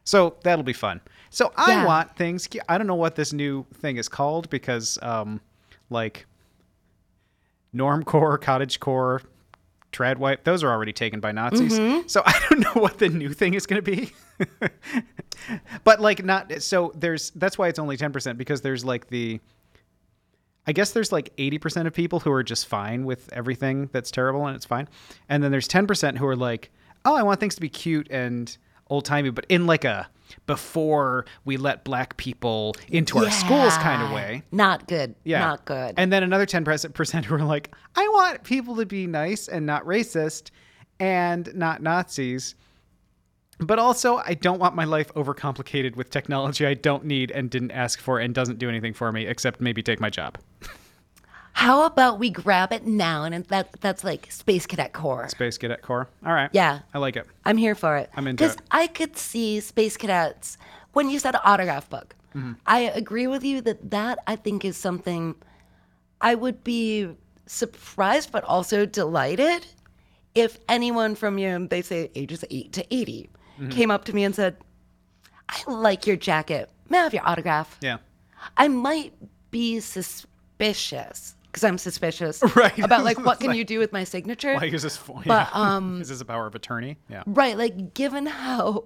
So that'll be fun. So I Yeah. want things. I don't know what this new thing is called because, like, normcore, cottagecore, tradwipe, those are already taken by Nazis. So I don't know what the new thing is going to be. But like not so that's why it's only 10% because there's like I guess there's like 80% of people who are just fine with everything that's terrible and it's fine. And then there's 10% who are like, "Oh, I want things to be cute and old-timey, but in like a before we let black people into our schools kind of way." Not good. Yeah. Not good. And then another 10% who are like, "I want people to be nice and not racist and not Nazis. But also, I don't want my life overcomplicated with technology I don't need and didn't ask for and doesn't do anything for me except maybe take my job." How about we grab it now? And that's like Space Cadet Corps. Space Cadet Corps. All right. Yeah. I like it. I'm here for it. I'm into it. Because I could see Space Cadets, when you said autograph book, I agree with you that I think is something I would be surprised but also delighted if anyone from, they say ages 8 to 80 came up to me and said, "I like your jacket. May I have your autograph?" Yeah. I might be suspicious because I'm suspicious Right. about like what can you do with my signature? Like, is this But, is this a power of attorney? Yeah. Right, like given how,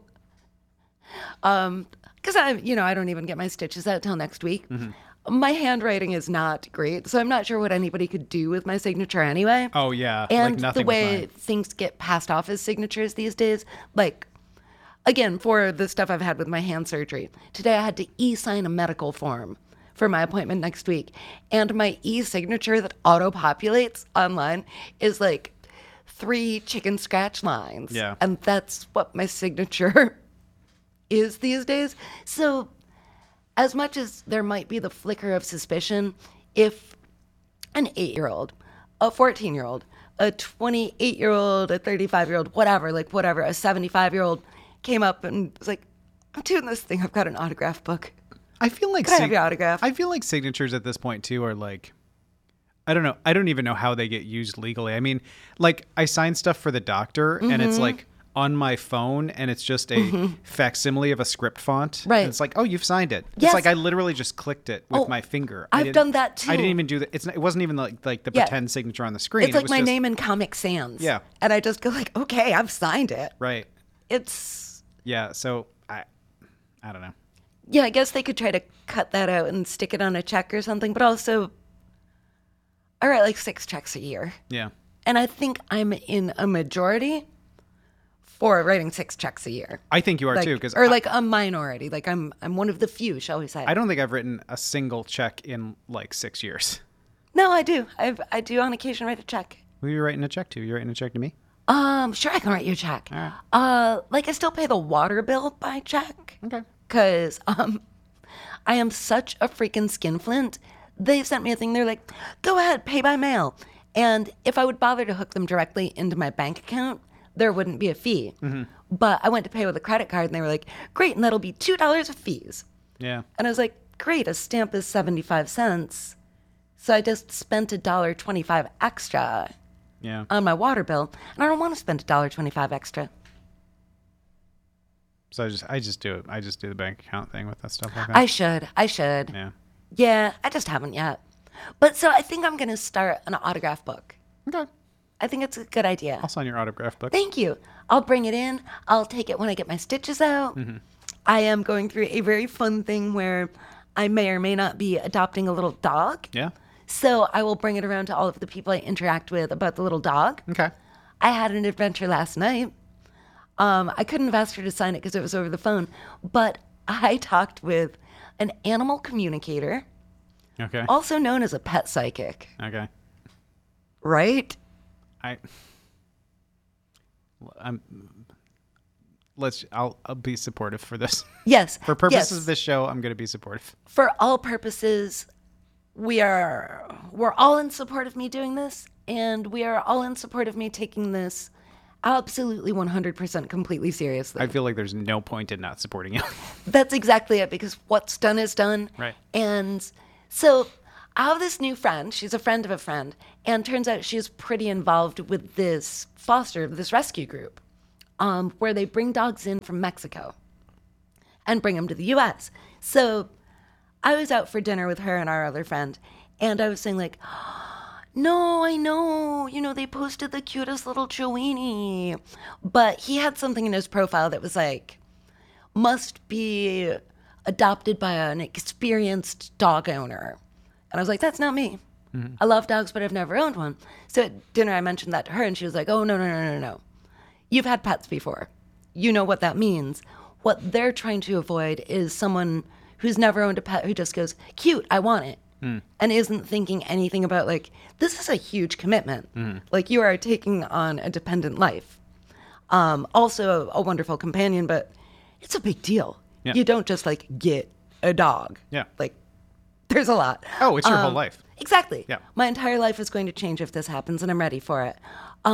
because I don't even get my stitches out till next week. My handwriting is not great, so I'm not sure what anybody could do with my signature anyway. Oh, yeah. And like nothing the way with mine. things get passed off as signatures these days, like, again, for the stuff I've had with my hand surgery, today I had to e-sign a medical form for my appointment next week. And my e-signature that auto-populates online is like 3 chicken scratch lines. Yeah. And that's what my signature is these days. So as much as there might be the flicker of suspicion, if an 8-year-old, a 14-year-old, a 28-year-old, a 35-year-old, whatever, a 75-year-old came up and was like, "I'm doing this thing. I've got an autograph book. I feel like Can I have your autograph?" I feel like signatures at this point too are like, I don't know. I don't even know how they get used legally. I mean, like I sign stuff for the doctor and it's like on my phone and it's just a facsimile of a script font. Right. And it's like, "Oh, you've signed it." Yes. It's like I literally just clicked it with my finger. I've done that too. I didn't even do that. It wasn't even like the Yeah. pretend signature on the screen. It's It like was my just- name in Comic Sans. Yeah. And I just go like, "Okay, I've signed it." Right. It's, Yeah. So I don't know. yeah, I guess they could try to cut that out and stick it on a check or something, but also, I write like 6 checks a year. Yeah. And I think I'm in a majority for writing 6 checks a year. I think you are Like, too, because or like a minority. Like I'm one of the few, shall we say. I don't think I've written a single check in like 6 years. No, I do. I do on occasion write a check. Who are you writing a check to? You writing a check to me? Sure, I can write you a check. All right. Like I still pay the water bill by check. Okay. Cause I am such a freaking skinflint. They sent me a thing. They're like, "Go ahead, pay by mail." And if I would bother to hook them directly into my bank account, there wouldn't be a fee. But I went to pay with a credit card, and they were like, "Great, and that'll be $2 of fees." Yeah. And I was like, "Great, a stamp is 75 cents." So I just spent $1.25 extra Yeah. on my water bill, and I don't want to spend $1.25 extra. So I just do it. I just do the bank account thing with that stuff like that. I should. Yeah. Yeah, I just haven't yet. But so I think I'm going to start an autograph book. Okay. I think it's a good idea. I'll sign your autograph book. Thank you. I'll bring it in. I'll take it when I get my stitches out. I am going through a very fun thing where I may or may not be adopting a little dog. Yeah. So I will bring it around to all of the people I interact with about the little dog. Okay. I had an adventure last night. I couldn't have asked her to sign it because it was over the phone, but I talked with an animal communicator, Okay. also known as a pet psychic, Okay. right? I'll be supportive for this. Yes. For purposes yes. of this show, I'm going to be supportive. For all purposes, we're all in support of me doing this, and we are all in support of me taking this absolutely 100% completely seriously. I feel like there's no point in not supporting you. That's exactly it, because what's done is done. Right. And so I have this new friend. She's a friend of a friend. And turns out she's pretty involved with this rescue group, where they bring dogs in from Mexico. and bring him to the US. So I was out for dinner with her and our other friend, and I was saying like, no, I know, they posted the cutest little Chiweenie. But he had something in his profile that was like, must be adopted by an experienced dog owner. And I was like, that's not me. I love dogs, but I've never owned one. So at dinner, I mentioned that to her, and she was like, oh, no. You've had pets before. You know what that means. What they're trying to avoid is someone who's never owned a pet who just goes, cute, I want it. And isn't thinking anything about, like, this is a huge commitment. Like, you are taking on a dependent life. Also a wonderful companion, but it's a big deal. Yeah. You don't just, like, get a dog. Yeah. Like, there's a lot. Oh, it's your whole life. Exactly. Yeah. My entire life is going to change if this happens, and I'm ready for it.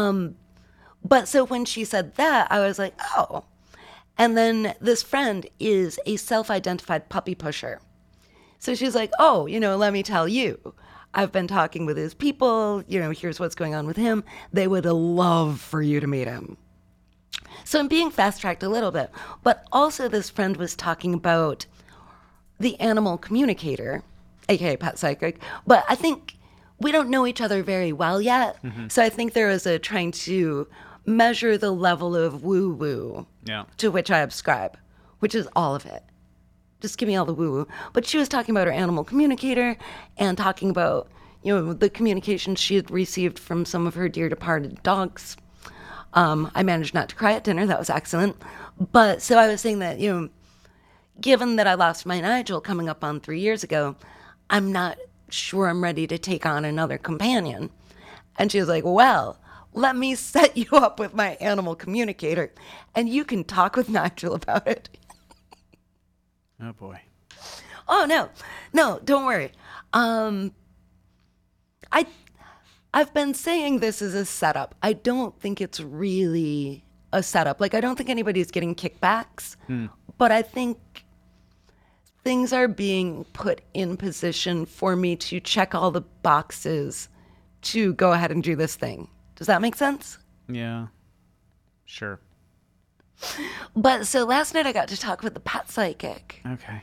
But so when she said that, I was like, oh. And then this friend is a self-identified puppy pusher. So she's like, oh, let me tell you. I've been talking with his people. Here's what's going on with him. They would love for you to meet him. So I'm being fast-tracked a little bit. But also this friend was talking about the animal communicator, aka pet psychic. But I think we don't know each other very well yet. So I think there is a trying to measure the level of woo-woo to which I ascribe, which is all of it. Just give me all the woo-woo. But she was talking about her animal communicator and talking about, the communication she had received from some of her dear departed dogs. I managed not to cry at dinner. That was excellent. But so I was saying that, given that I lost my Nigel coming up on 3 years ago, I'm not sure I'm ready to take on another companion. And she was like, well, let me set you up with my animal communicator, and you can talk with Nigel about it. Oh, boy. Oh, no, don't worry. I've been saying this is a setup. I don't think it's really a setup. Like, I don't think anybody's getting kickbacks, but I think things are being put in position for me to check all the boxes to go ahead and do this thing. Does that make sense? Yeah. Sure. But so last night I got to talk with the pet psychic. Okay.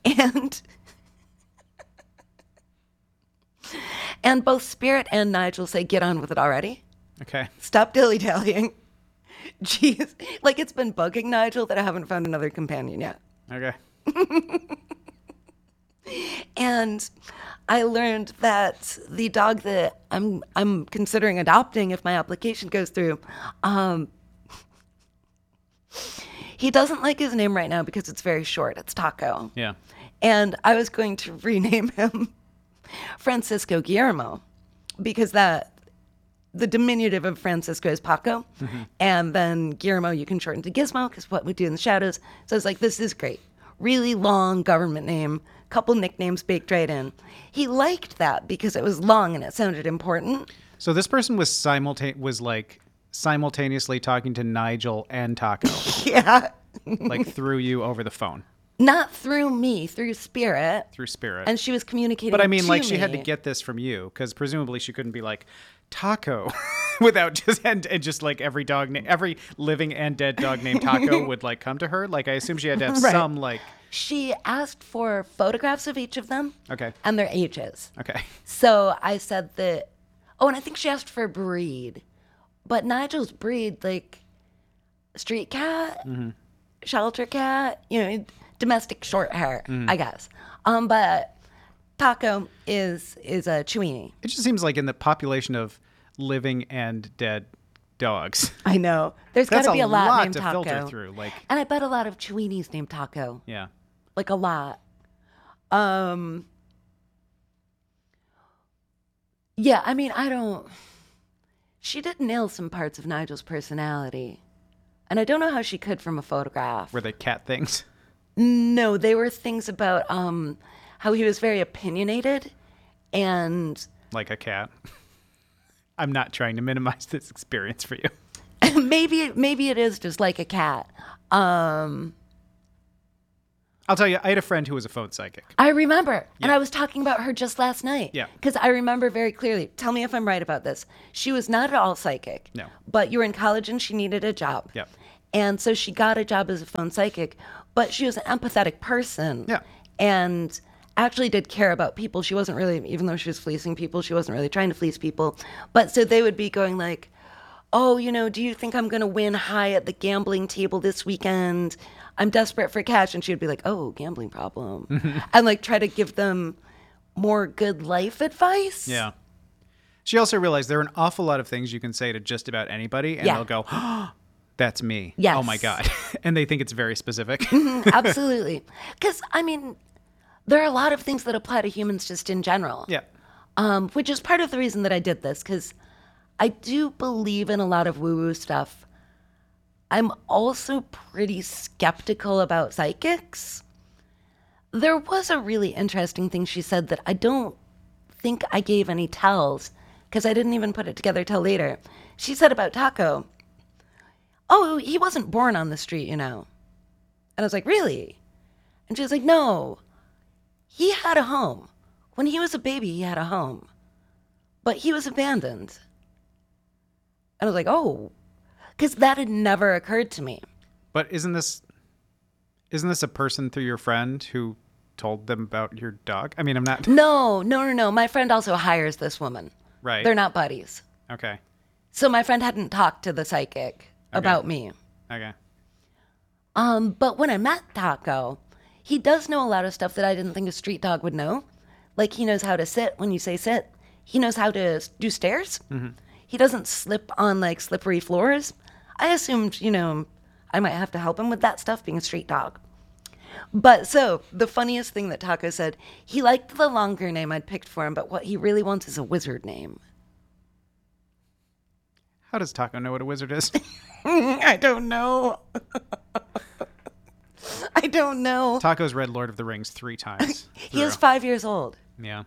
And both Spirit and Nigel say, get on with it already. Okay. Stop dilly-dallying. Jeez. Like, it's been bugging Nigel that I haven't found another companion yet. Okay. And I learned that the dog that I'm considering adopting if my application goes through, he doesn't like his name right now because it's very short. It's Taco. Yeah. And I was going to rename him Francisco Guillermo because the diminutive of Francisco is Paco. And then Guillermo you can shorten to Gizmo because what we do in the shadows. So I was like, this is great. Really long government name, couple nicknames baked right in. He liked that because it was long and it sounded important. So this person was simultaneously talking to Nigel and Taco. Yeah. Like through you over the phone. Not through me, through Spirit. Through Spirit. And she was communicating But I mean, to like, she me. had to get this from you because presumably she couldn't be like, Taco, without just, and just like every living and dead dog named Taco would like come to her. Like, I assume she had to have Right. some like. She asked for photographs of each of them. Okay. And their ages. Okay. So I said that, and I think she asked for breed. But Nigel's breed, like street cat, shelter cat, domestic short hair, I guess. But Taco is a Chiweenie. It just seems like in the population of living and dead dogs. I know. There's got to be a lot named to Taco. filter through. Like, And I bet a lot of Chiweenies named Taco. yeah. Like a lot. Yeah, I mean, she did nail some parts of Nigel's personality. And I don't know how she could from a photograph. Were they cat things? No, they were things about how he was very opinionated and Like a cat. I'm not trying to minimize this experience for you. maybe it is just like a cat. I'll tell you, I had a friend who was a phone psychic. I remember. And I was talking about her just last night. Yeah. Because I remember very clearly. Tell me if I'm right about this. She was not at all psychic. No. But you were in college and she needed a job. Yep. And so she got a job as a phone psychic, but she was an empathetic person. Yeah. And actually did care about people. She wasn't really, even though she was fleecing people, she wasn't really trying to fleece people. But so they would be going like, oh, you know, do you think I'm going to win high at the gambling table this weekend? I'm desperate for cash. And she would be like, oh, gambling problem. And like try to give them more good life advice. Yeah. She also realized there are an awful lot of things you can say to just about anybody, and Yeah. they'll go, oh, that's me. Yes. Oh, my God. And they think it's very specific. Absolutely. Because, I mean, there are a lot of things that apply to humans just in general. Yeah. Which is part of the reason that I did this, because I do believe in a lot of woo-woo stuff. I'm also pretty skeptical about psychics. There was a really interesting thing she said that I don't think I gave any tells, because I didn't even put it together till later. She said about Taco, oh, he wasn't born on the street, you know. And I was like, really? And she was like, no, he had a home. When he was a baby, he had a home. But he was abandoned. And I was like, oh, because that had never occurred to me. But isn't this a person through your friend who told them about your dog? I mean, I'm not... No. My friend also hires this woman. Right. They're not buddies. Okay. So my friend hadn't talked to the psychic about me. Okay. But when I met Taco, he does know a lot of stuff that I didn't think a street dog would know. Like he knows how to sit when you say sit. He knows how to do stairs. Mm-hmm. He doesn't slip on like slippery floors. I assumed, you know, I might have to help him with that stuff being a street dog. But so the funniest thing that Taco said, he liked the longer name I'd picked for him, but what he really wants is a wizard name. How does Taco know what a wizard is? I don't know. I don't know. Taco's read Lord of the Rings 3 times. He is 5 years old. Yeah.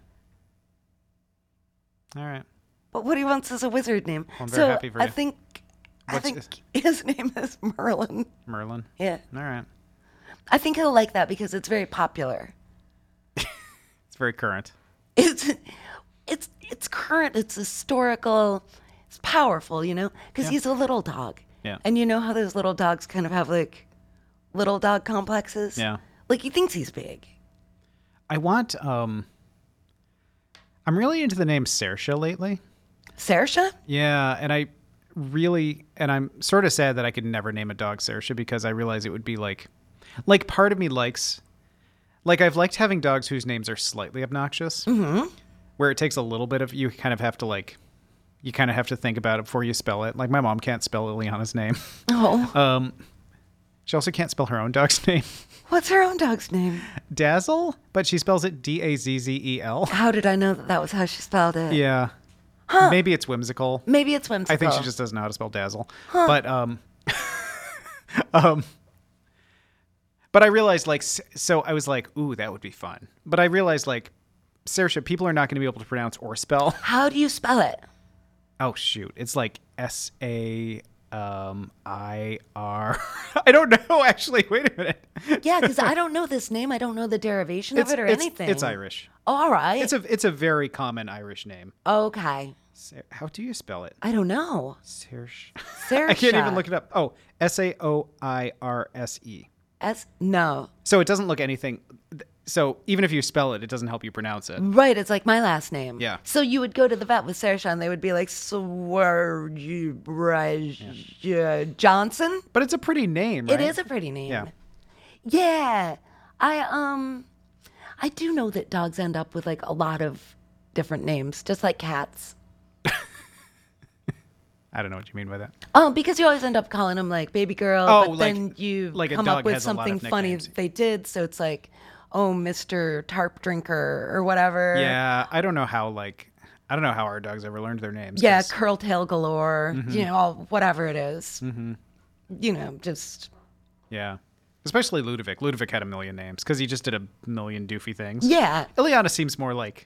All right. But what he wants is a wizard name. Well, I'm very happy for you. I think his name is Merlin. Merlin? Yeah. All right. I think he'll like that because it's very popular. It's very current. It's current. It's historical. It's powerful, you know, because he's a little dog. Yeah. And you know how those little dogs kind of have like little dog complexes? Yeah. Like he thinks he's big. I want, I'm really into the name Saoirse lately. Saoirse? Yeah, and I'm sort of sad that I could never name a dog Saoirse because I realize it would be like part of me likes, like I've liked having dogs whose names are slightly obnoxious, where it takes a little bit of, you kind of have to think about it before you spell it. Like my mom can't spell Ileana's name. Oh. She also can't spell her own dog's name. What's her own dog's name? Dazzle, but she spells it Dazzel. How did I know that was how she spelled it? Yeah. Huh. Maybe it's whimsical. Maybe it's whimsical. I think she just doesn't know how to spell Dazzle. Huh. But I realized, like, so I was like, ooh, that would be fun. But I realized, like, Saoirse, people are not going to be able to pronounce or spell. How do you spell it? Oh, shoot. It's like S-A-I-R. I don't know, actually. Wait a minute. Yeah, because I don't know this name. I don't know the derivation of it or anything. It's Irish. Oh, all right. It's a very common Irish name. Okay. How do you spell it? I don't know. Saoirse. Saoirse. I can't even look it up. Oh, Saoirse. No. So it doesn't look anything. So even if you spell it, it doesn't help you pronounce it. Right, it's like my last name. Yeah. So you would go to the vet with Saoirse and they would be like, Johnson? But it's a pretty name, right? It is a pretty name. Yeah. Yeah. I do know that dogs end up with like a lot of different names, just like cats. I don't know what you mean by that. Oh, because you always end up calling them like baby girl, Oh, but like- then you like a come dog up with has a lot something of funny nicknames. that they did. So it's like, oh, Mr. Tarp Drinker or whatever. Yeah, I don't know how our dogs ever learned their names. Yeah, 'cause- curl tail galore, you know, whatever it is. You know, just. Yeah. Especially Ludovic. Ludovic had a million names because he just did a million doofy things. Yeah. Ileana seems more like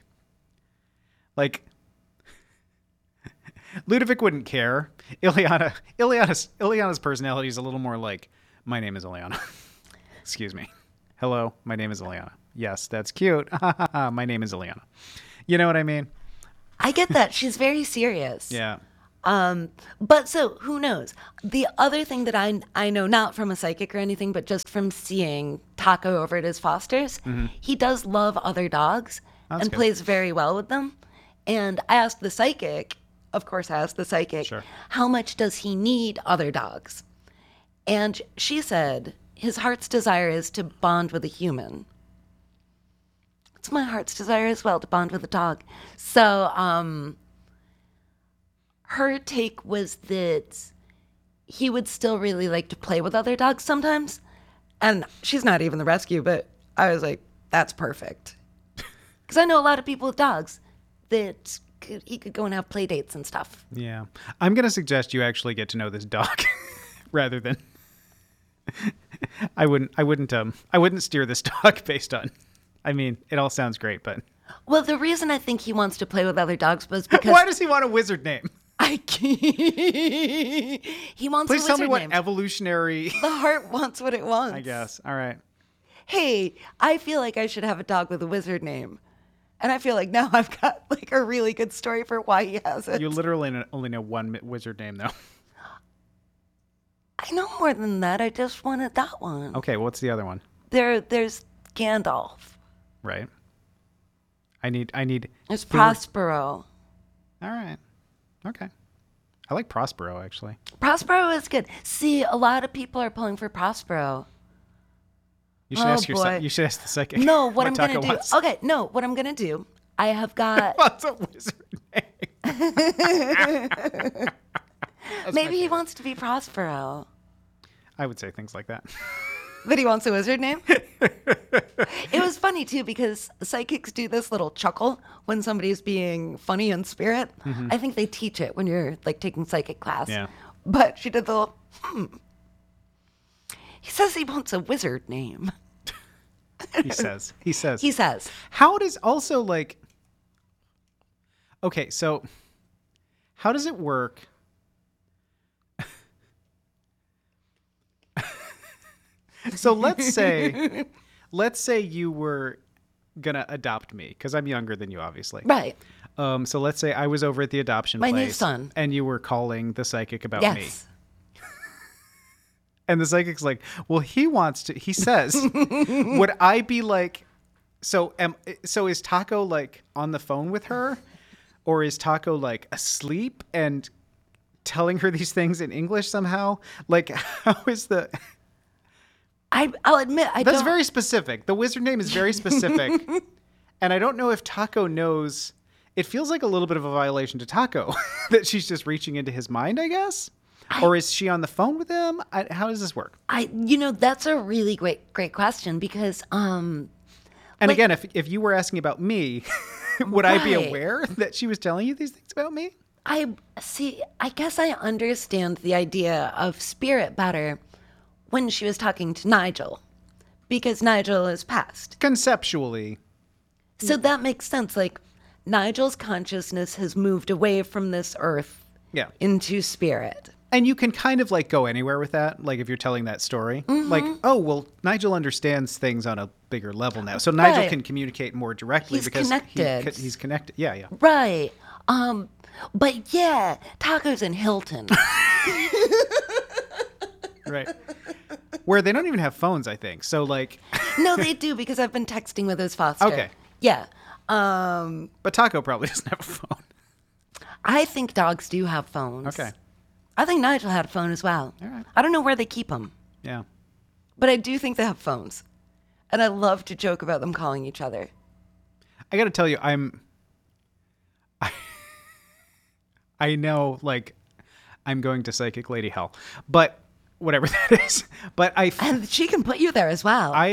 Ludovic wouldn't care. Ileana's personality is a little more like, my name is Ileana. Excuse me. Hello, my name is Ileana. Yes, that's cute. My name is Ileana. You know what I mean? I get that. She's very serious. Yeah. But so who knows? The other thing that I know, not from a psychic or anything, but just from seeing Taco over at his Foster's, he does love other dogs and good. plays very well with them. And I asked the psychic, of course, I asked the psychic, Sure. how much does he need other dogs? And she said his heart's desire is to bond with a human. It's my heart's desire as well to bond with a dog. So, her take was that he would still really like to play with other dogs sometimes. And she's not even the rescue, but I was like, that's perfect. Because I know a lot of people with dogs that he could go and have play dates and stuff. Yeah. I'm going to suggest you actually get to know this dog rather than I wouldn't steer this dog based on. I mean, it all sounds great, but Well, the reason I think he wants to play with other dogs was because why does he want a wizard name? I can't. He wants Please a tell me wizard what name. evolutionary. The heart wants what it wants. I guess. All right. Hey, I feel like I should have a dog with a wizard name. And I feel like now I've got like a really good story for why he has it. You literally only know one wizard name, though. I know more than that. I just wanted that one. Okay, what's the other one? There's Gandalf. Right. I need. There's Prospero. All right. Okay. I like Prospero, actually. Prospero is good. See, a lot of people are pulling for Prospero. You should Oh, ask your. boy. You should ask the psychic. No, what I'm Taco gonna do. wants. Okay, no, what I'm gonna do. I have got. What's a wizard name? Maybe he wants to be Prospero. I would say things like that. But he wants a wizard name? It was funny, too, because psychics do this little chuckle when somebody's being funny in spirit. I think they teach it when you're, like, taking psychic class. Yeah. But she did the little, He says he wants a wizard name. He says. He says. He says. How does also, like... Okay, so how does it work? So let's say you were gonna adopt me because I'm younger than you, obviously. Right. So let's say I was over at the adoption My new place, son. and you were calling the psychic about me, Yes. and the psychic's like, "Well, he wants to." He says, "Would I be like?" So is Taco like on the phone with her, or is Taco like asleep and telling her these things in English somehow? Like, how is the? I'll admit, That's very specific. The wizard name is very specific. And I don't know if Taco knows. It feels like a little bit of a violation to Taco that she's just reaching into his mind, I guess. Or is she on the phone with him? How does this work? That's a really great question because, And again, if you were asking about me, would I be Right. aware that she was telling you these things about me? I guess I understand the idea of spirit better when she was talking to Nigel because Nigel is passed. Conceptually. So that makes sense. Like Nigel's consciousness has moved away from this earth Yeah. into spirit. And you can kind of like go anywhere with that. Like if you're telling that story, like, oh, well, Nigel understands things on a bigger level now. So Nigel Right. can communicate more directly He's because connected. he's connected. Yeah, yeah. Right. But yeah, Taco's in Hilton. Right. Where they don't even have phones, I think. So like, No, they do because I've been texting with his foster. Okay. Yeah. but Taco probably doesn't have a phone. I think dogs do have phones. Okay. I think Nigel had a phone as well. All right. I don't know where they keep them, Yeah. but I do think they have phones. And I love to joke about them calling each other. I got to tell you, I know, like, I'm going to psychic lady hell, but whatever that is. But And she can put you there as well. I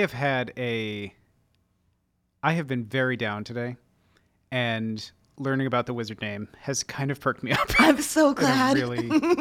have been very down today, and learning about the wizard name has kind of perked me up. I'm so glad. in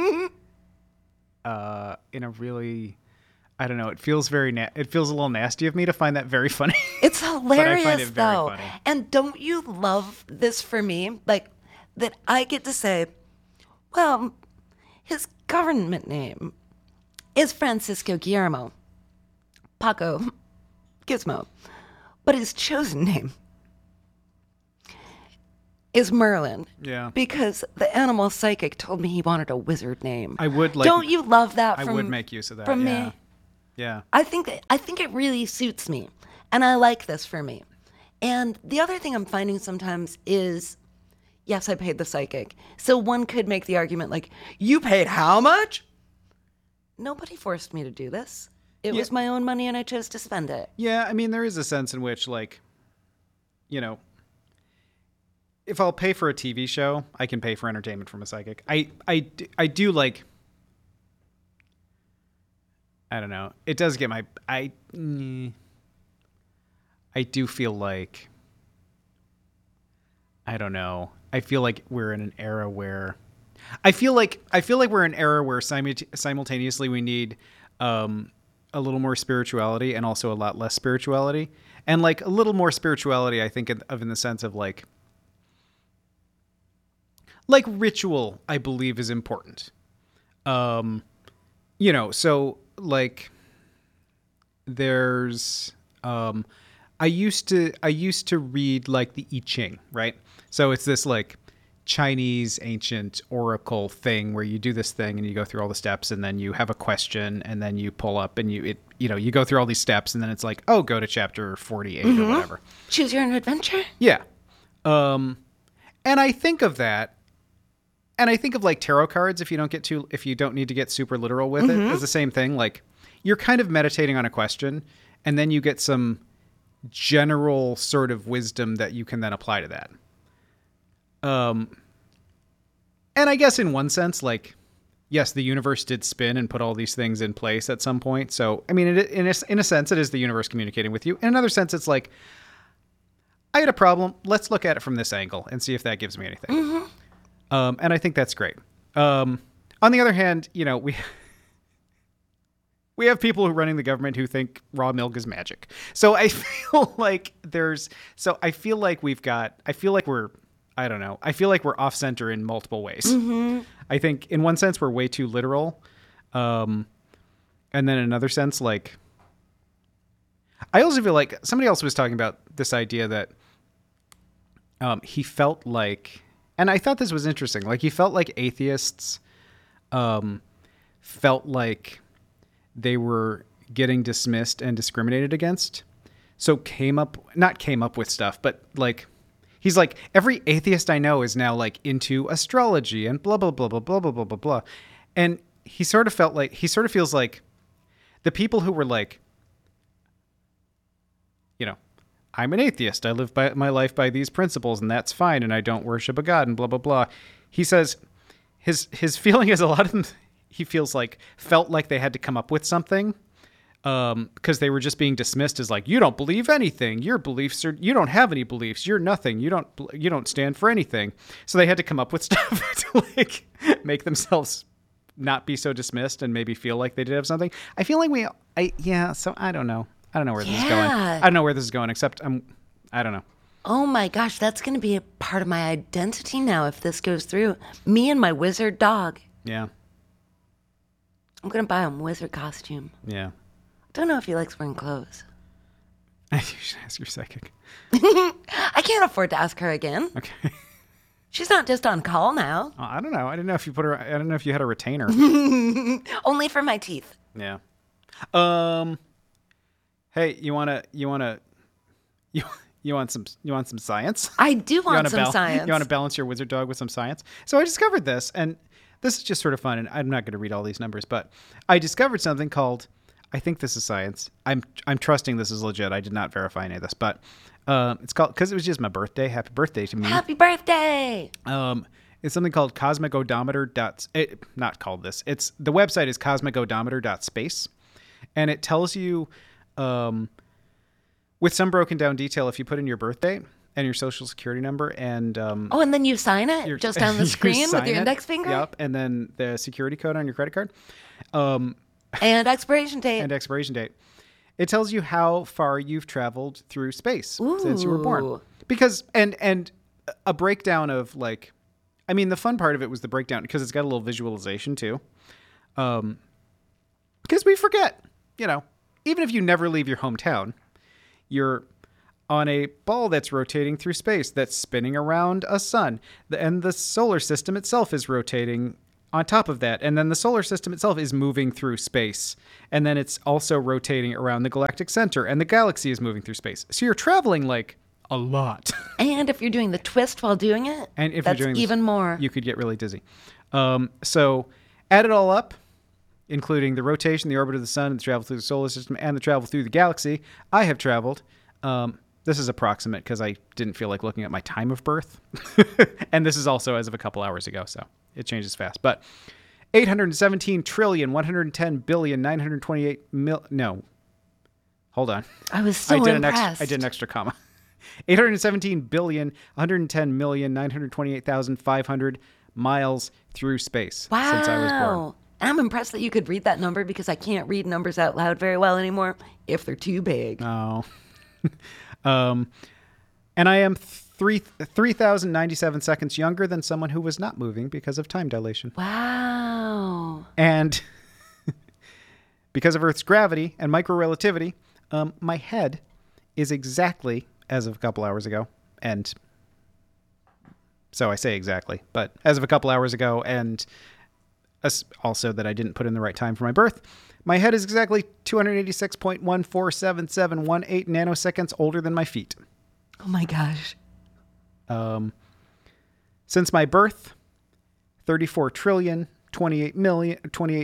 a really, I don't know. It feels it feels a little nasty of me to find that very funny. It's hilarious, find it very though. funny. And don't you love this for me? Like, that I get to say, well, his government name is Francisco Guillermo Paco Gizmo, but his chosen name is Merlin. Yeah. Because the animal psychic told me he wanted a wizard name. I would like. Don't you love that? I would make use of that. From yeah. me. Yeah. I think it really suits me, and I like this for me. And the other thing I'm finding sometimes is, yes, I paid the psychic. So one could make the argument like, you paid how much? Nobody forced me to do this. It was my own money, and I chose to spend it. Yeah, I mean, there is a sense in which, like, you know, if I'll pay for a TV show, I can pay for entertainment from a psychic. I do like. I don't know. It does get my. I do feel like. I don't know. I feel like we're in an era where. I feel like we're in an era where simultaneously we need a little more spirituality and also a lot less spirituality. And like a little more spirituality, I think of in the sense of like ritual, I believe is important. You know, so like there's I used to read like the I Ching, right? So it's this like Chinese ancient oracle thing where you do this thing and you go through all the steps and then you have a question and then you pull up and you go through all these steps and then it's like, oh, go to chapter 48 or whatever. Choose your own adventure. Yeah. And I think of that, and I think of like tarot cards if you don't need to get super literal with it, as the same thing. Like you're kind of meditating on a question and then you get some general sort of wisdom that you can then apply to that. And I guess in one sense, like, yes, the universe did spin and put all these things in place at some point. So, I mean, in a sense, it is the universe communicating with you. In another sense, it's like, I had a problem. Let's look at it from this angle and see if that gives me anything. And I think that's great. On the other hand, you know, we have people who are running the government who think raw milk is magic. So I feel like I feel like we're off center in multiple ways. I think in one sense, we're way too literal. And then in another sense, like, I also feel like somebody else was talking about this idea that he felt like, and I thought this was interesting. Like he felt like atheists felt like they were getting dismissed and discriminated against. So not came up with stuff, but like, he's like, every atheist I know is now like into astrology and blah, blah, blah, blah, blah, blah, blah, blah, blah. And he sort of feels like the people who were like, you know, I'm an atheist. I live my life by these principles and that's fine. And I don't worship a God and blah, blah, blah. He says his feeling is a lot of them, he felt like they had to come up with something. Because they were just being dismissed as like, you don't believe anything. Your beliefs you don't have any beliefs. You're nothing. You don't stand for anything. So they had to come up with stuff to like make themselves not be so dismissed and maybe feel like they did have something. I feel like so I don't know. I don't know where this is going. I don't know where this is going, except I don't know. Oh my gosh, that's going to be a part of my identity now if this goes through. Me and my wizard dog. Yeah. I'm going to buy him a wizard costume. Yeah. Don't know if he likes wearing clothes. You should ask your psychic. I can't afford to ask her again. Okay. She's not just on call now. Oh, I don't know. I didn't know if you had a retainer. Only for my teeth. Yeah. Hey, you want some science? I do want some science. You want to balance your wizard dog with some science? So I discovered this, and this is just sort of fun, and I'm not going to read all these numbers, but I discovered something called, I think this is science. I'm trusting this is legit. I did not verify any of this, but it's called, because it was just my birthday. Happy birthday to me. Happy birthday. It's something called cosmicodometer. Not called this. The website is cosmicodometer.space, and it tells you, with some broken down detail, if you put in your birthday and your social security number and and then you sign it just on the screen with your index finger. Yep, and then the security code on your credit card. And expiration date. It tells you how far you've traveled through space since you were born. Because and a breakdown of like, I mean, the fun part of it was the breakdown because it's got a little visualization too. Because we forget, even if you never leave your hometown, you're on a ball that's rotating through space, that's spinning around a sun. And the solar system itself is rotating on top of that. And then the solar system itself is moving through space. And then it's also rotating around the galactic center. And the galaxy is moving through space. So you're traveling like a lot. And if you're doing the twist while doing it, And if that's you're doing even more. You could get really dizzy. So add it all up, including the rotation, the orbit of the sun, and the travel through the solar system, and the travel through the galaxy. I have traveled. This is approximate because I didn't feel like looking at my time of birth. And this is also as of a couple hours ago, so it changes fast. But 817 trillion, 110 billion, 928 mil... No. Hold on. I was so impressed. I did an extra comma. 817 billion, 110 million, 928,500 miles through space since I was born. I'm impressed that you could read that number because I can't read numbers out loud very well anymore if they're too big. Oh. And I am 3,097 seconds younger than someone who was not moving because of time dilation. Wow. And because of Earth's gravity and microrelativity, my head is exactly, as of a couple hours ago, and so I say exactly, but as of a couple hours ago, and also that I didn't put in the right time for my birth, my head is exactly 286.147718 nanoseconds older than my feet. Oh my gosh. Since my birth, 34 trillion, 28 million,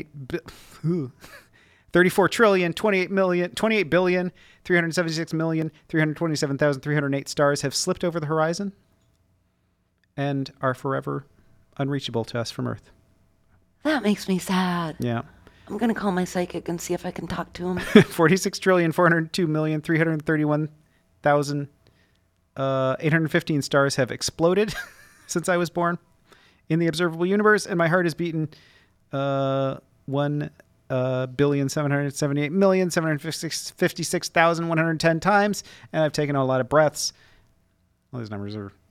34 trillion, 28 million, 28 billion, 376 million, 327,308 stars have slipped over the horizon and are forever unreachable to us from Earth. That makes me sad. Yeah. I'm going to call my psychic and see if I can talk to him. 46 trillion, 402 million, 331,815 stars have exploded since I was born in the observable universe, and my heart is beaten 1,778,756,110 times, and I've taken a lot of breaths. All these numbers are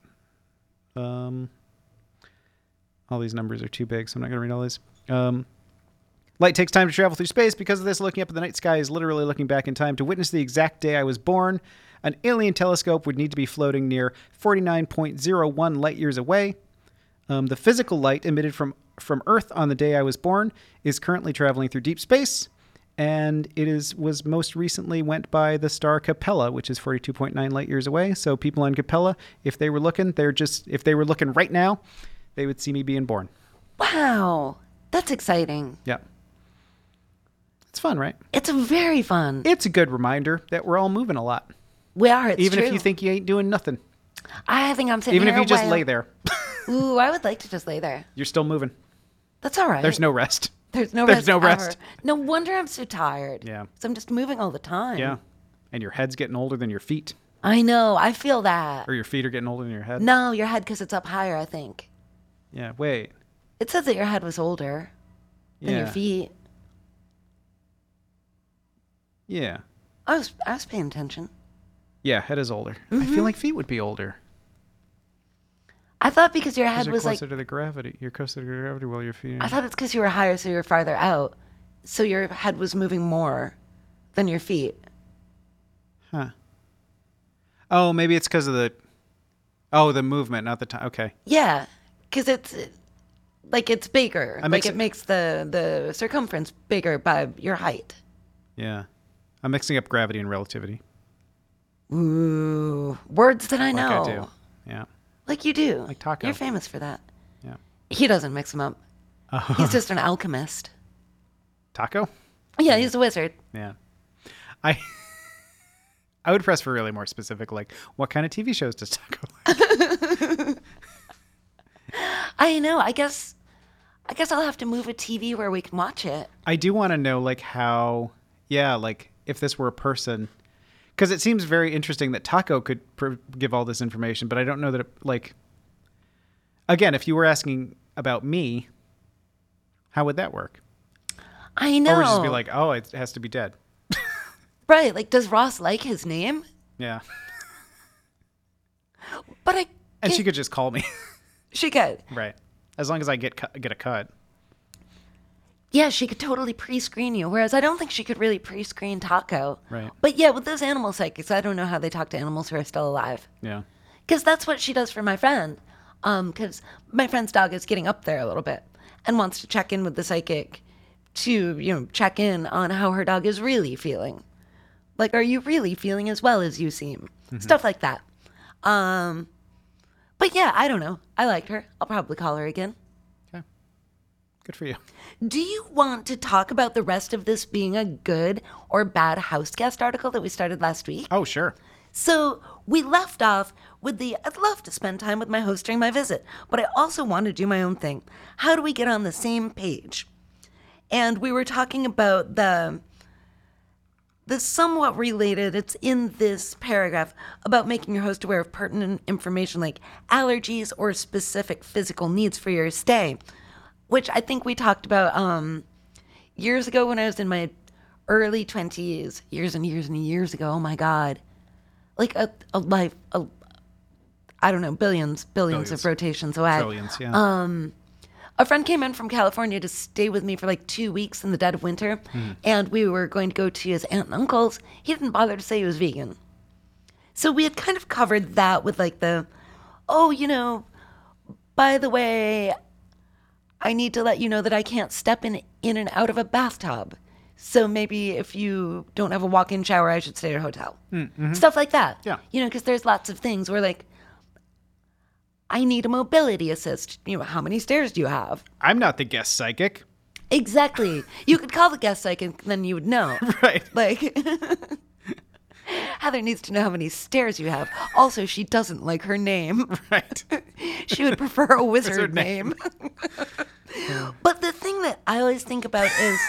too big, so I'm not going to read all these. Light takes time to travel through space. Because of this, looking up at the night sky is literally looking back in time. To witness the exact day I was born, an alien telescope would need to be floating near 49.01 light years away. The physical light emitted from Earth on the day I was born is currently traveling through deep space, and was most recently went by the star Capella, which is 42.9 light years away. So people on Capella, if they were looking right now, they would see me being born. Wow. That's exciting. Yeah. It's fun, right? It's very fun. It's a good reminder that we're all moving a lot. We are. It's Even true. if you think you ain't doing nothing. I think I'm sitting Even here if you just while- lay there. Ooh, I would like to just lay there. You're still moving. That's all right. There's no rest. There's no There's rest. no ever. rest. No wonder I'm so tired. Yeah. So I'm just moving all the time. Yeah. And your head's getting older than your feet. I know. I feel that. Or your feet are getting older than your head. No, your head because it's up higher, I think. Yeah, wait. It says that your head was older than your Yeah. feet. Yeah. I was paying attention. Yeah, head is older. Mm-hmm. I feel like feet would be older. I thought because your 'Cause head you're was closer like, to the gravity. You're closer to the gravity while your feet are... I thought it's because you were higher, so you were farther out. So your head was moving more than your feet. Huh. Oh, maybe it's because of the movement, not the time. Okay. Yeah, because it's bigger. I'm Like mixing- it makes the circumference bigger by your height. Yeah. I'm mixing up gravity and relativity. Ooh, words that I know. Like I do. Yeah. Like you do. Like Taco. You're famous for that. Yeah. He doesn't mix them up. He's just an alchemist. Taco? Yeah, he's a wizard. Yeah. I would press for really more specific, like, what kind of TV shows does Taco like? I know. I guess I'll have to move a TV where we can watch it. I do want to know, like, how, yeah, like, if this were a person, because it seems very interesting that Taco could give all this information, but I don't know that, like, again, if you were asking about me, how would that work? I know. Or would it just be like, oh, it has to be dead. Right. Like, does Ross like his name? Yeah. But And she could just call me. She could. Right. As long as I get a cut. Yeah, she could totally pre-screen you, whereas I don't think she could really pre-screen Taco. Right. But yeah, with those animal psychics, I don't know how they talk to animals who are still alive. Yeah. Because that's what she does for my friend. Because my friend's dog is getting up there a little bit and wants to check in with the psychic to, check in on how her dog is really feeling. Like, are you really feeling as well as you seem? Stuff like that. But yeah, I don't know. I liked her. I'll probably call her again. Okay. Good for you. Do you want to talk about the rest of this being a good or bad house guest article that we started last week? Oh, sure. So we left off with I'd love to spend time with my host during my visit, but I also want to do my own thing. How do we get on the same page? And we were talking about the somewhat related, it's in this paragraph, about making your host aware of pertinent information like allergies or specific physical needs for your stay, which I think we talked about years ago when I was in my early 20s, years and years and years ago. Oh my God. Like I don't know, billions of rotations away. Trillions, yeah. A friend came in from California to stay with me for like 2 weeks in the dead of winter, and we were going to go to his aunt and uncle's. He didn't bother to say he was vegan. So we had kind of covered that with like by the way, I need to let you know that I can't step in and out of a bathtub. So maybe if you don't have a walk-in shower, I should stay at a hotel. Stuff like that. Yeah. Because there's lots of things where like, I need a mobility assist. How many stairs do you have? I'm not the guest psychic. Exactly. You could call the guest psychic, then you would know. Right. Like, Heather needs to know how many stairs you have. Also, she doesn't like her name. Right. She would prefer a wizard Wizard name. But the thing that I always think about is...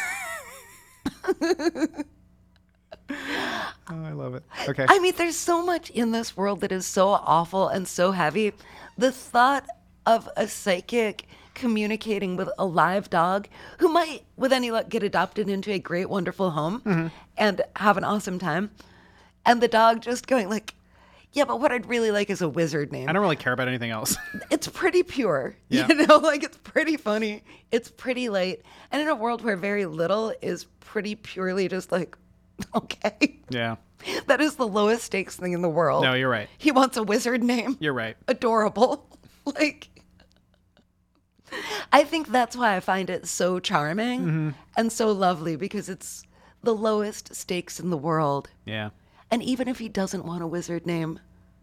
Oh, I love it. Okay. I mean, there's so much in this world that is so awful and so heavy. The thought of a psychic communicating with a live dog who might, with any luck, get adopted into a great, wonderful home and have an awesome time. And the dog just going like, yeah, but what I'd really like is a wizard name. I don't really care about anything else. It's pretty pure, Yeah. like it's pretty funny. It's pretty light. And in a world where very little is pretty purely just like, okay. Yeah. That is the lowest stakes thing in the world. No, you're right. He wants a wizard name. You're right. Adorable. Like, I think that's why I find it so charming and so lovely, because it's the lowest stakes in the world. Yeah. And even if he doesn't want a wizard name,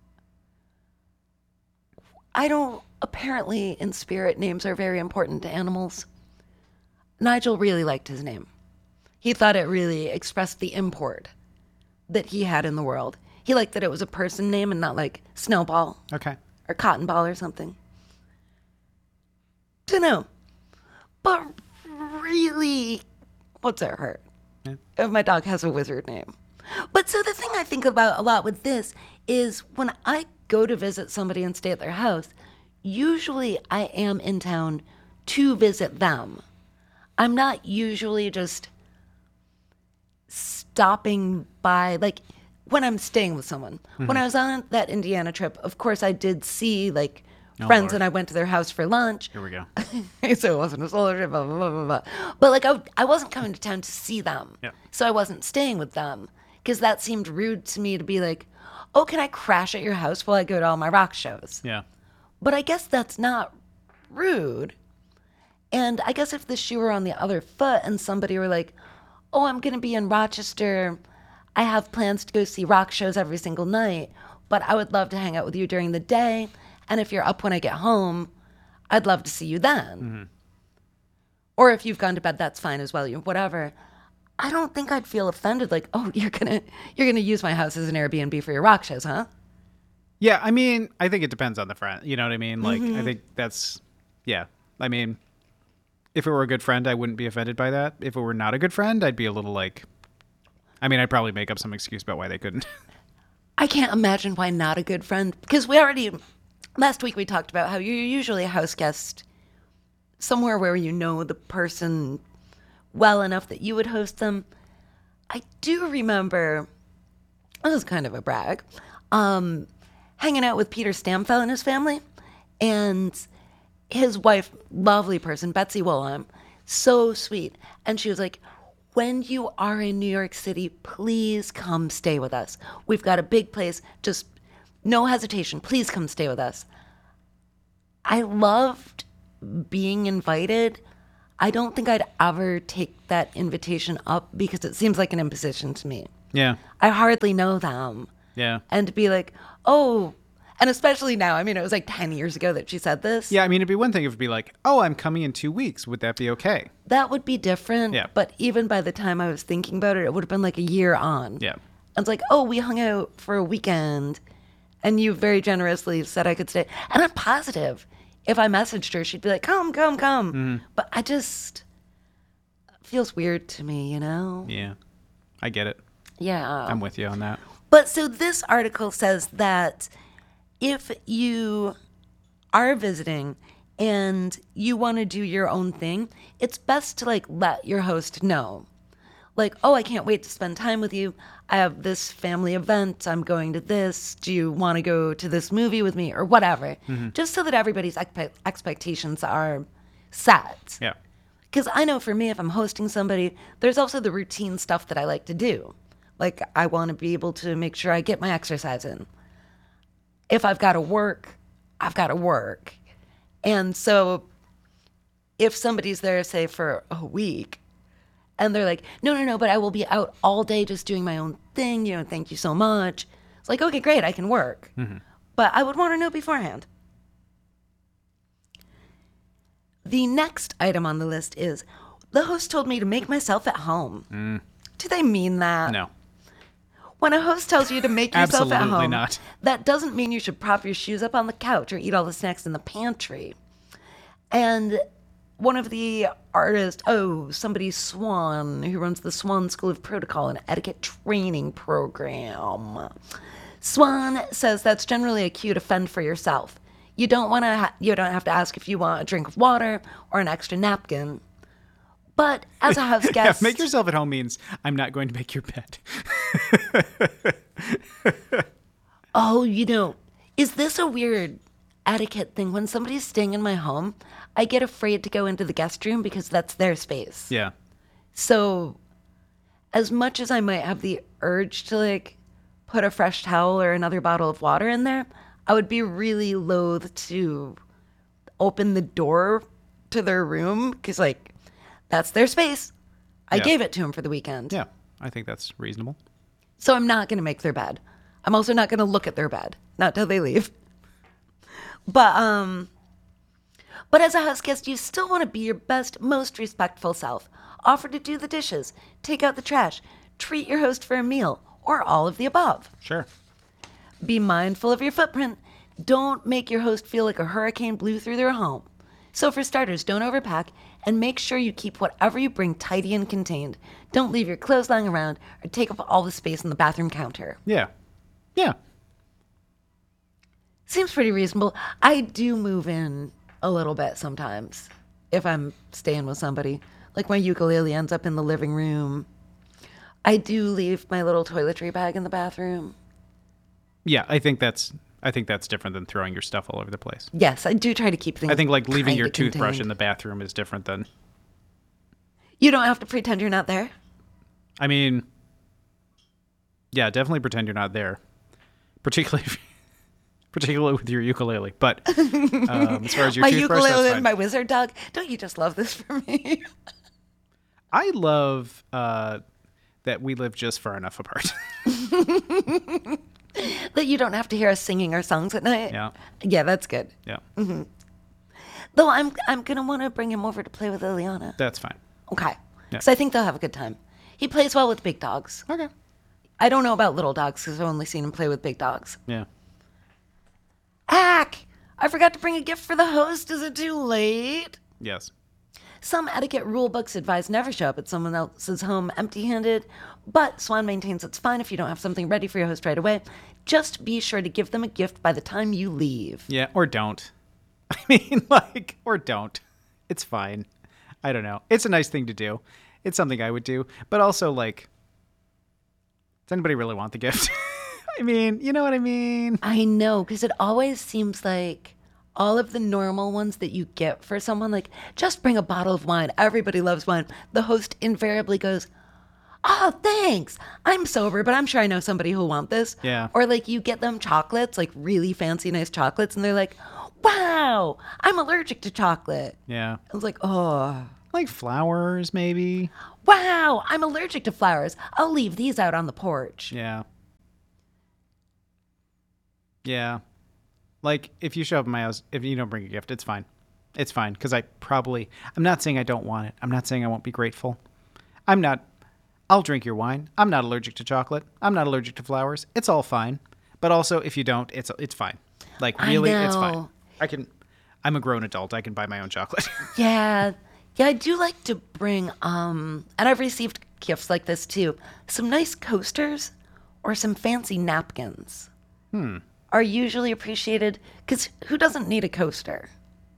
apparently in spirit, names are very important to animals. Nigel really liked his name. He thought it really expressed the import that he had in the world. He liked that it was a person name and not like Snowball Okay. or Cotton Ball or something. Dunno. But really, what's it hurt if my dog has a wizard name? But so the thing I think about a lot with this is when I go to visit somebody and stay at their house, usually I am in town to visit them. I'm not usually just stopping by, like when I'm staying with someone. When I was on that Indiana trip, of course I did see like friends Lord. and I went to their house for lunch. Here we go. So it wasn't a solo trip, blah, blah, blah, blah, blah. But like I wasn't coming to town to see them. Yeah. So I wasn't staying with them because that seemed rude to me to be like, oh, can I crash at your house while I go to all my rock shows? Yeah. But I guess that's not rude. And I guess if the shoe were on the other foot and somebody were like, oh, I'm going to be in Rochester. I have plans to go see rock shows every single night, but I would love to hang out with you during the day. And if you're up when I get home, I'd love to see you then. Or if you've gone to bed, that's fine as well. Whatever. I don't think I'd feel offended. Like, oh, you're gonna use my house as an Airbnb for your rock shows, huh? Yeah. I mean, I think it depends on the friend. You know what I mean? Like, I think that's, yeah. I mean, if it were a good friend, I wouldn't be offended by that. If it were not a good friend, I'd be a little like, I mean, I'd probably make up some excuse about why they couldn't. I can't imagine why not a good friend. Because last week we talked about how you're usually a house guest somewhere where you know the person well enough that you would host them. I do remember, this is kind of a brag, hanging out with Peter Stamfel and his family. And his wife, lovely person, Betsy Woolham, So sweet. And she was like, when you are in New York City, please come stay with us. We've got a big place. Just no hesitation. Please come stay with us. I loved being invited. I don't think I'd ever take that invitation up because it seems like an imposition to me. Yeah. I hardly know them. Yeah. And to be like, oh, and especially now, I mean, it was like 10 years ago that she said this. Yeah, I mean, it'd be one thing if it'd be like, oh, I'm coming in 2 weeks. Would that be okay? That would be different. Yeah. But even by the time I was thinking about it, it would have been like a year on. Yeah. And it's like, oh, we hung out for a weekend and you very generously said I could stay. And I'm positive if I messaged her, she'd be like, come. But I just, it feels weird to me, you know? Yeah. I get it. Yeah. I'm with you on that. But so this article says that if you are visiting and you want to do your own thing, it's best to like let your host know. Like, oh, I can't wait to spend time with you. I have this family event. I'm going to this. Do you want to go to this movie with me or whatever? Just so that everybody's expectations are set. Yeah. Because I know for me, if I'm hosting somebody, there's also the routine stuff that I like to do. Like, I want to be able to make sure I get my exercise in. If I've got to work, I've got to work. And so if somebody's there, say, for a week, and they're like, no, but I will be out all day just doing my own thing. You know, thank you so much. It's like, okay, great, I can work. But I would want to know beforehand. The next item on the list is, the host told me to make myself at home. Do they mean that? No. When a host tells you to make yourself at Absolutely home, not. that doesn't mean you should prop your shoes up on the couch or eat all the snacks in the pantry. And one of the artists, somebody Swan, who runs the Swan School of Protocol and Etiquette Training Program. Swan says that's generally a cue to fend for yourself. You don't want to. You don't have to ask if you want a drink of water or an extra napkin. But as a house guest, Make yourself at home means I'm not going to make your bed. oh, is this a weird etiquette thing? When somebody's staying in my home, I get afraid to go into the guest room because that's their space. Yeah. So as much as I might have the urge to like put a fresh towel or another bottle of water in there, I would be really loath to open the door to their room because like that's their space. I Yeah. gave it to them for the weekend. Yeah. I think that's reasonable. So I'm not going to make their bed. I'm also not going to look at their bed. Not till they leave. But as a house guest, you still want to be your best, most respectful self. Offer to do the dishes, take out the trash, treat your host for a meal, or all of the above. Sure. Be mindful of your footprint. Don't make your host feel like a hurricane blew through their home. So for starters, don't overpack and make sure you keep whatever you bring tidy and contained. Don't leave your clothes lying around or take up all the space on the bathroom counter. Yeah. Yeah. Seems pretty reasonable. I do move in a little bit sometimes if I'm staying with somebody. Like my ukulele ends up in the living room. I do leave my little toiletry bag in the bathroom. Yeah. I think that's different than throwing your stuff all over the place. Yes, I do try to keep things. I think like leaving kinda your toothbrush contained. in the bathroom is different than. You don't have to pretend you're not there. I mean, yeah, definitely pretend you're not there, particularly with your ukulele. But as far as your My toothbrush, ukulele that's and fine. my wizard dog. Don't you just love this for me? I love that we live just far enough apart. That you don't have to hear us singing our songs at night. Yeah. Yeah, that's good. Yeah, Though I'm gonna want to bring him over to play with Liliana. that's fine. Okay. Yeah. Because I think they'll have a good time. He plays well with big dogs. Okay. I don't know about little dogs because I've only seen him play with big dogs. Yeah. Ack! I forgot to bring a gift for the host. Is it too late? Yes. Some etiquette rule books advise never show up at someone else's home empty-handed, but Swan maintains it's fine if you don't have something ready for your host right away. Just be sure to give them a gift by the time you leave. Yeah, or don't. I mean, like, or don't. It's fine. I don't know. It's a nice thing to do. It's something I would do. But also, like, does anybody really want the gift? I mean, you know what I mean? I know, because it always seems like all of the normal ones that you get for someone, like, just bring a bottle of wine. Everybody loves wine. The host invariably goes, oh, thanks. I'm sober, but I'm sure I know somebody who'll want this. Yeah. Or like you get them chocolates, like really fancy, nice chocolates, and they're like, wow, I'm allergic to chocolate. Yeah. I was like, oh, Like flowers, maybe. wow, I'm allergic to flowers. I'll leave these out on the porch. Yeah. Yeah. Like, if you show up at my house, if you don't bring a gift, it's fine. It's fine. Because I'm not saying I don't want it. I'm not saying I won't be grateful. I'll drink your wine. I'm not allergic to chocolate. I'm not allergic to flowers. It's all fine. But also, if you don't, it's fine. Like, really, it's fine. I'm a grown adult. I can buy my own chocolate. Yeah. Yeah, I do like to bring, and I've received gifts like this too, some nice coasters or some fancy napkins. Are usually appreciated, because who doesn't need a coaster?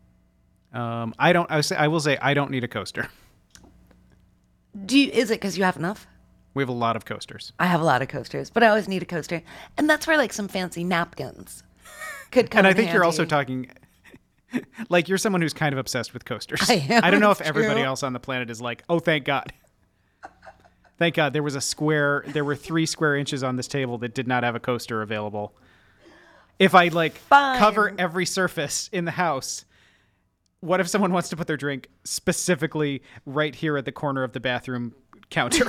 I will say I don't need a coaster. Is it because you have enough? We have a lot of coasters. I have a lot of coasters, but I always need a coaster. And that's where like some fancy napkins could come And I in think you're handy. also talking like you're someone who's kind of obsessed with coasters. I am, I don't know if it's everybody true. else on the planet is like, oh, thank God. Thank God there were 3 square inches on this table that did not have a coaster available. If I cover every surface in the house, what if someone wants to put their drink specifically right here at the corner of the bathroom counter?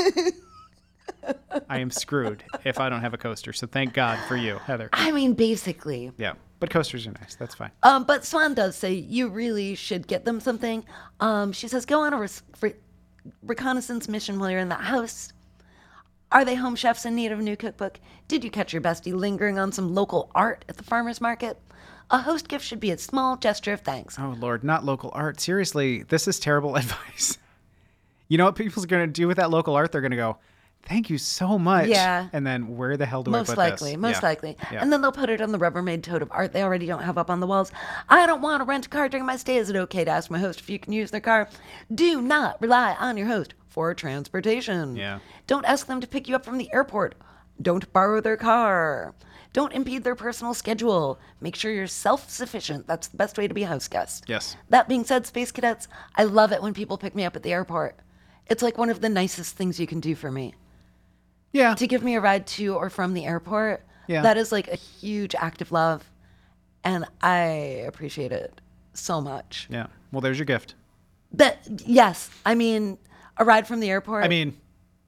I am screwed if I don't have a coaster. So thank God for you, Heather. I mean, basically. Yeah, but coasters are nice. That's fine. But Swan does say you really should get them something. She says, go on a reconnaissance mission while you're in that house. Are they home chefs in need of a new cookbook? Did you catch your bestie lingering on some local art at the farmer's market? A host gift should be a small gesture of thanks. Oh, Lord, not local art. Seriously, this is terrible advice. You know what people's going to do with that local art? They're going to go, thank you so much. Yeah. And then where the hell do I Most put likely, this? most Yeah. likely. Yeah. And then they'll put it on the Rubbermaid tote of art they already don't have up on the walls. I don't want to rent a car during my stay. Is it okay to ask my host if you can use their car? Do not rely on your host for transportation. Yeah. Don't ask them to pick you up from the airport. Don't borrow their car. Don't impede their personal schedule. Make sure you're self-sufficient. That's the best way to be a house guest. Yes. That being said, Space Cadets, I love it when people pick me up at the airport. It's like one of the nicest things you can do for me. Yeah. To give me a ride to or from the airport, Yeah. that is like a huge act of love. And I appreciate it so much. Yeah. Well, there's your gift. Yes. I mean, a ride from the airport. I mean,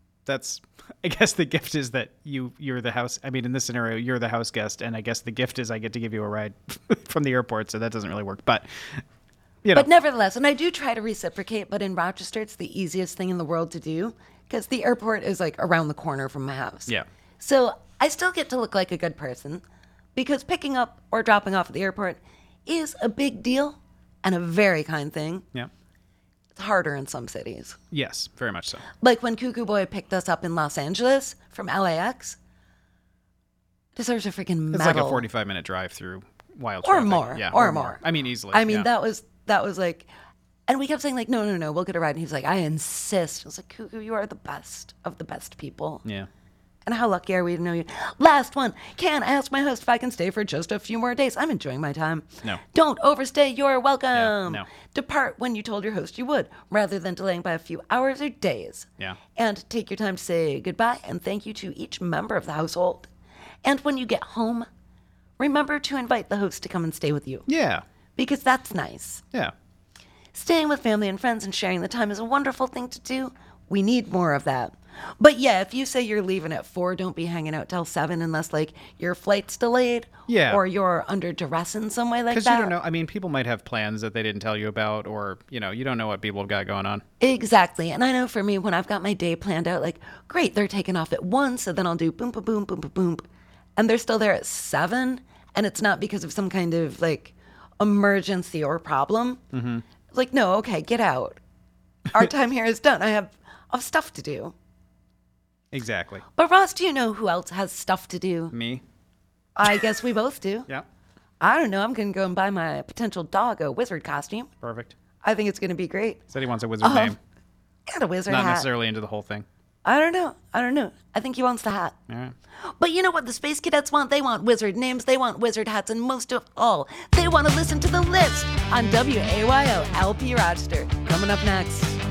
I guess the gift is that you're the house. I mean, in this scenario, you're the house guest. And I guess the gift is I get to give you a ride from the airport. So that doesn't really work. But, you know. But nevertheless, and I do try to reciprocate, but in Rochester, it's the easiest thing in the world to do because the airport is like around the corner from my house. Yeah. So I still get to look like a good person because picking up or dropping off at the airport is a big deal and a very kind thing. Yeah. It's harder in some cities. Yes, very much so. Like when Cuckoo Boy picked us up in Los Angeles from LAX. Deserves a freaking medal. It's like a 45-minute drive through wild Or traffic. more. Yeah, or more. I mean, easily. I mean, yeah. that was like, and we kept saying like, no, we'll get a ride. And he's like, I insist. I was like, Cuckoo, you are the best of the best people. Yeah. And how lucky are we to know you? Last one. Can I ask my host if I can stay for just a few more days? I'm enjoying my time. No. Don't overstay. You're welcome. no. Depart when you told your host you would, rather than delaying by a few hours or days. Yeah. And take your time to say goodbye and thank you to each member of the household. And when you get home, remember to invite the host to come and stay with you. Yeah. Because that's nice. Yeah. Staying with family and friends and sharing the time is a wonderful thing to do. We need more of that. But yeah, if you say you're leaving at 4, don't be hanging out till 7 unless like your flight's delayed. Yeah. Or you're under duress in some way like that. Because you don't know. I mean, people might have plans that they didn't tell you about, or, you don't know what people have got going on. Exactly. And I know for me, when I've got my day planned out, like, great, they're taking off at 1, so then I'll do boom, boom, boom, boom, boom, boom. And they're still there at 7, and it's not because of some kind of like emergency or problem. Mm-hmm. Like, no, okay, get out. Our time here is done. I have stuff to do. Exactly. But Ross, do you know who else has stuff to do? Me? I guess we both do. Yeah. I don't know. I'm going to go and buy my potential dog a wizard costume. Perfect. I think it's going to be great. Said he wants a wizard name. And a wizard Not hat. necessarily into the whole thing. I don't know. I think he wants the hat. Yeah. But you know what the Space Cadets want? They want wizard names, they want wizard hats, and most of all, they want to listen to The List on WAYO LP Rochester. Coming up next.